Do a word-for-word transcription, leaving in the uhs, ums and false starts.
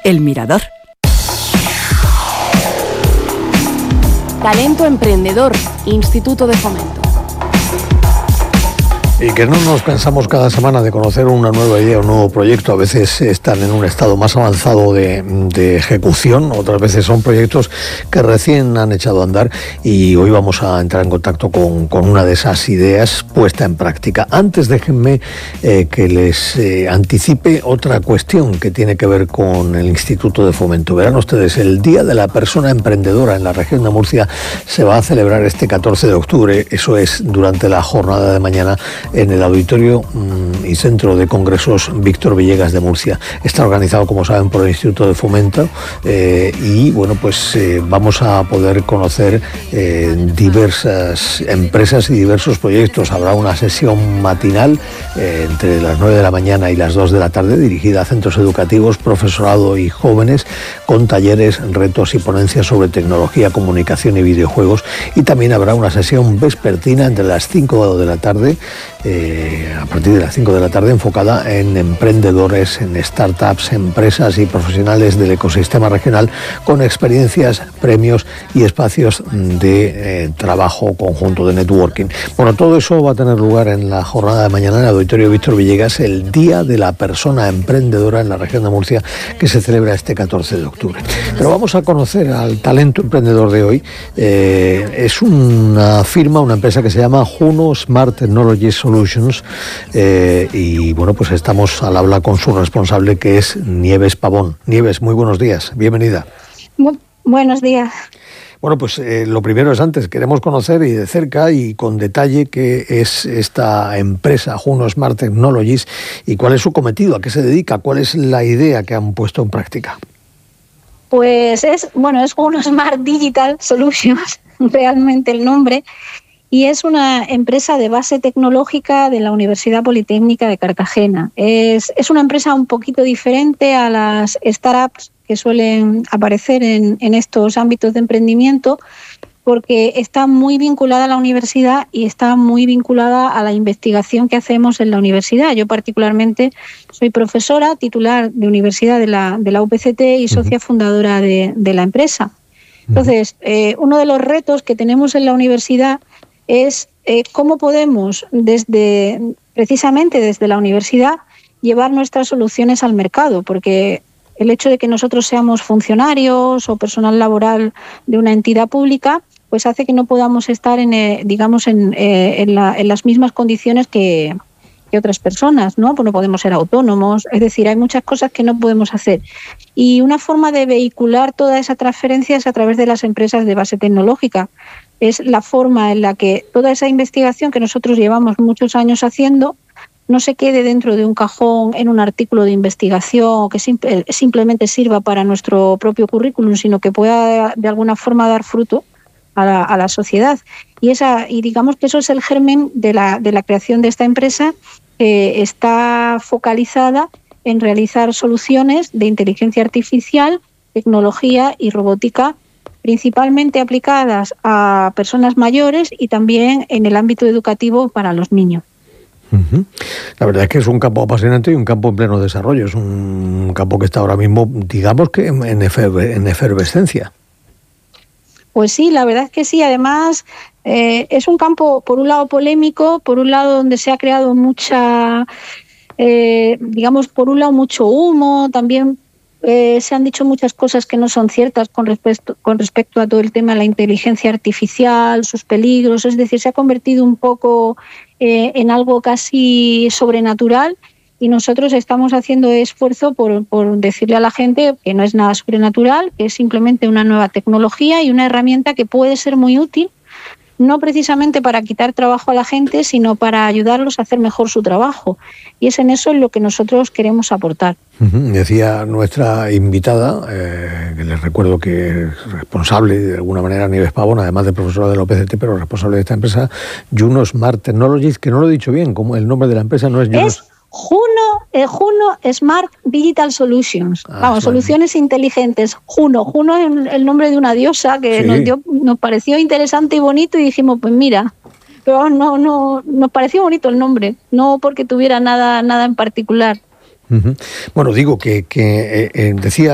El Mirador. Talento Emprendedor, Instituto de Fomento. Y que no nos cansamos cada semana de conocer una nueva idea, un nuevo proyecto. A veces están en un estado más avanzado de, de ejecución, otras veces son proyectos que recién han echado a andar, y hoy vamos a entrar en contacto con, con una de esas ideas puesta en práctica. Antes déjenme eh, que les eh, anticipe otra cuestión que tiene que ver con el Instituto de Fomento. Verán ustedes, el Día de la Persona Emprendedora en la región de Murcia se va a celebrar este catorce de octubre, eso es durante la jornada de mañana, en el Auditorio mmm, y Centro de Congresos Víctor Villegas de Murcia. Está organizado, como saben, por el Instituto de Fomento eh, y bueno, pues eh, vamos a poder conocer eh, diversas empresas y diversos proyectos. Habrá una sesión matinal eh, entre las nueve de la mañana y las dos de la tarde, dirigida a centros educativos, profesorado y jóvenes, con talleres, retos y ponencias sobre tecnología, comunicación y videojuegos. Y también habrá una sesión vespertina entre las cinco de la tarde, Eh, a partir de las cinco de la tarde, enfocada en emprendedores, en startups, empresas y profesionales del ecosistema regional, con experiencias, premios y espacios de eh, trabajo conjunto, de networking. Bueno, todo eso va a tener lugar en la jornada de mañana en el Auditorio Víctor Villegas, el Día de la Persona Emprendedora en la región de Murcia, que se celebra este catorce de octubre. Pero vamos a conocer al talento emprendedor de hoy. Eh, es una firma, una empresa que se llama Juno Smart Technology Solutions. Eh, y bueno, pues estamos al habla con su responsable, que es Nieves Pavón. Nieves, muy buenos días, bienvenida. Muy buenos días. Bueno, pues eh, lo primero es, antes queremos conocer y de cerca y con detalle qué es esta empresa Juno Smart Technologies y cuál es su cometido, a qué se dedica, cuál es la idea que han puesto en práctica. Pues es, bueno, es Juno Smart Digital Solutions, realmente el nombre. Y es una empresa de base tecnológica de la Universidad Politécnica de Cartagena. Es, es una empresa un poquito diferente a las startups que suelen aparecer en, en estos ámbitos de emprendimiento, porque está muy vinculada a la universidad y está muy vinculada a la investigación que hacemos en la universidad. Yo particularmente soy profesora titular de universidad de la, de la U P C T y socia fundadora de, de la empresa. Entonces, eh, uno de los retos que tenemos en la universidad es eh, cómo podemos, desde precisamente desde la universidad, llevar nuestras soluciones al mercado, porque el hecho de que nosotros seamos funcionarios o personal laboral de una entidad pública, pues hace que no podamos estar en, eh, digamos, en, eh, en, la, en las mismas condiciones que, que otras personas, ¿no? Pues no podemos ser autónomos, es decir, hay muchas cosas que no podemos hacer. Y una forma de vehicular toda esa transferencia es a través de las empresas de base tecnológica. Es la forma en la que toda esa investigación que nosotros llevamos muchos años haciendo no se quede dentro de un cajón en un artículo de investigación o que simple, simplemente sirva para nuestro propio currículum, sino que pueda de alguna forma dar fruto a la, a la sociedad. Y, esa, y digamos que eso es el germen de la, de la creación de esta empresa, que está focalizada en realizar soluciones de inteligencia artificial, tecnología y robótica, principalmente aplicadas a personas mayores y también en el ámbito educativo para los niños. Uh-huh. La verdad es que es un campo apasionante y un campo en pleno desarrollo. Es un campo que está ahora mismo, digamos que en, efer- en efervescencia. Pues sí, la verdad es que sí. Además, eh, es un campo, por un lado, polémico, por un lado, donde se ha creado mucha, eh, digamos, por un lado, mucho humo, también. Eh, se han dicho muchas cosas que no son ciertas con respecto, con respecto a todo el tema de la inteligencia artificial, sus peligros. Es decir, se ha convertido un poco eh, en algo casi sobrenatural, y nosotros estamos haciendo esfuerzo por, por decirle a la gente que no es nada sobrenatural, que es simplemente una nueva tecnología y una herramienta que puede ser muy útil, no precisamente para quitar trabajo a la gente, sino para ayudarlos a hacer mejor su trabajo. Y es en eso en lo que nosotros queremos aportar. Uh-huh. Decía nuestra invitada, eh, que les recuerdo que es responsable de alguna manera, Nieves Pavón, además de profesora de la U P C T, pero responsable de esta empresa, Juno Smart Technologies, que no lo he dicho bien, como el nombre de la empresa no es Juno. Es Juno, eh, Juno Smart Digital Solutions. Ah, Vamos, claro. Soluciones inteligentes. Juno. Juno es el nombre de una diosa que sí. nos, dio, nos pareció interesante y bonito, y dijimos, pues mira, pero no, no, nos pareció bonito el nombre, no porque tuviera nada, nada en particular. Uh-huh. Bueno, digo que, que eh, eh, decía